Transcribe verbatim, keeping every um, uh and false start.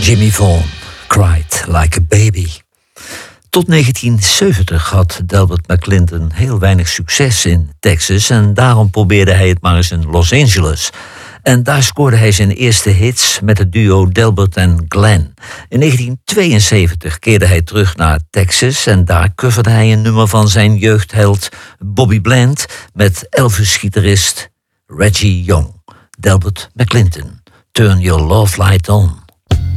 Jimmy Vaughan, Cried Like a Baby. Tot negentien zeventig had Delbert McClinton heel weinig succes in Texas en daarom probeerde hij het maar eens in Los Angeles. En daar scoorde hij zijn eerste hits met het duo Delbert en Glenn. In negentien tweeënzeventig keerde hij terug naar Texas en daar coverde hij een nummer van zijn jeugdheld Bobby Bland met Elvis-gitarist Reggie Young. Delbert McClinton, Turn Your Love Light On.